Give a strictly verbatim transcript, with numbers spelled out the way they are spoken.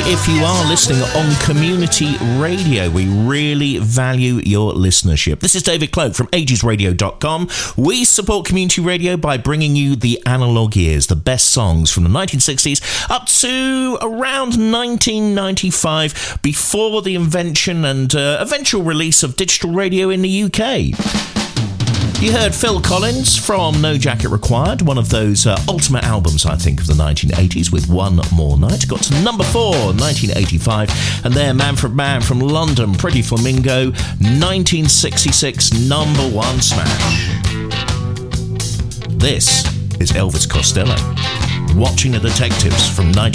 if you are listening on community radio. We really value your listenership. This is David Cloak from ages radio dot com. We support community radio by bringing you the analog years, the best songs from the nineteen sixties up to around nineteen ninety-five, before the invention and uh, eventual release of digital radio in the U K. You heard Phil Collins from No Jacket Required, one of those uh, ultimate albums, I think, of the nineteen eighties, with One More Night. Got to number four, nineteen eighty-five. And there, Manfred Mann from London, Pretty Flamingo, nineteen sixty-six, number one smash. This is Elvis Costello, Watching the Detectives from nineteen